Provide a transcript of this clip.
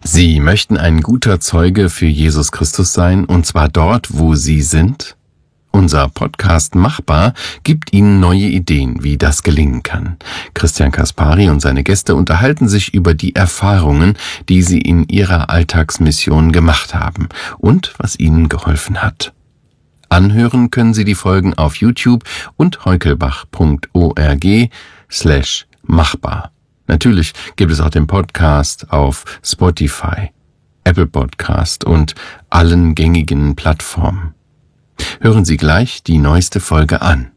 Sie möchten ein guter Zeuge für Jesus Christus sein, und zwar dort, wo Sie sind? Unser Podcast Machbar gibt Ihnen neue Ideen, wie das gelingen kann. Christian Kaspari und seine Gäste unterhalten sich über die Erfahrungen, die sie in ihrer Alltagsmission gemacht haben und was ihnen geholfen hat. Anhören können Sie die Folgen auf YouTube und heukelbach.org/machbar. Natürlich gibt es auch den Podcast auf Spotify, Apple Podcast und allen gängigen Plattformen. Hören Sie gleich die neueste Folge an.